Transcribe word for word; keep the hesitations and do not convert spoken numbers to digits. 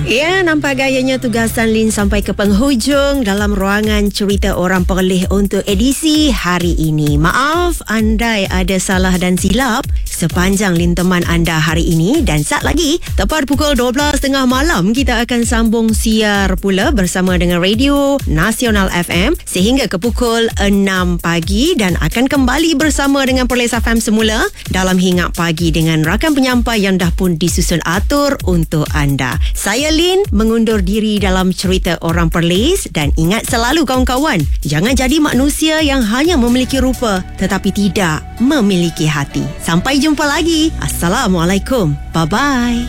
Ya, nampak gayanya tugasan Lin sampai ke penghujung dalam ruangan cerita orang Perlis untuk edisi hari ini. Maaf andai ada salah dan silap sepanjang lintaman anda hari ini, dan saat lagi tepat pukul dua belas tiga puluh malam kita akan sambung siar pula bersama dengan Radio Nasional F M sehingga ke pukul enam pagi, dan akan kembali bersama dengan Perlis F M semula dalam Hingat Pagi dengan rakan penyampai yang dah pun disusun atur untuk anda. Saya Lin mengundur diri dalam cerita orang Perlis, dan ingat selalu kawan-kawan, jangan jadi manusia yang hanya memiliki rupa tetapi tidak memiliki hati. Sampai jumpa lagi. Assalamualaikum. Bye-bye.